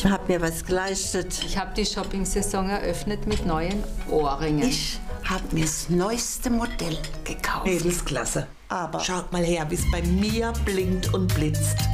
habe mir was geleistet. Ich habe die Shopping-Saison eröffnet mit neuen Ohrringen. Ich habe mir das neueste Modell gekauft. Mädelsklasse. Aber Schaut mal her, wie es bei mir blinkt und blitzt.